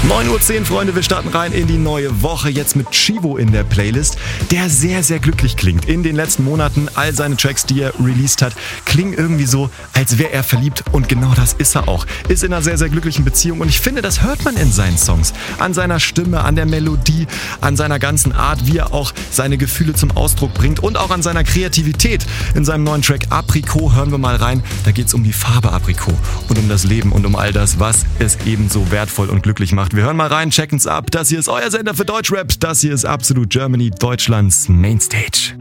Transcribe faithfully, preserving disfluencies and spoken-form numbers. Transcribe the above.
neun Uhr zehn, Freunde, wir starten rein in die neue Woche. Jetzt mit Chivo in der Playlist, der sehr, sehr glücklich klingt. In den letzten Monaten, all seine Tracks, die er released hat, klingen irgendwie so, als wäre er verliebt. Und genau das ist er auch. Ist in einer sehr, sehr glücklichen Beziehung. Und ich finde, das hört man in seinen Songs. An seiner Stimme, an der Melodie, an seiner ganzen Art, wie er auch seine Gefühle zum Ausdruck bringt. Und auch an seiner Kreativität. In seinem neuen Track Aprikot hören wir mal rein. Da geht es um die Farbe Aprikot und um das Leben und um all das, was es eben so wertvoll und glücklich macht. Wir hören mal rein, checken's ab. Das hier ist euer Sender für Deutschrap. Das hier ist Absolut Germany, Deutschlands Mainstage.